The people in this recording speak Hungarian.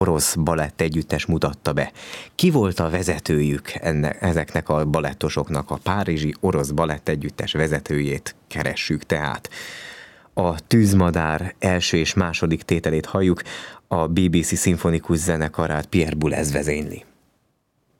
orosz balett együttes mutatta be. Ki volt a vezetőjük ezeknek a balettosoknak? A párizsi orosz balett együttes vezetőjét keressük tehát. A Tűzmadár első és második tételét halljuk, a BBC szimfonikus zenekarát Pierre Boulez vezényli.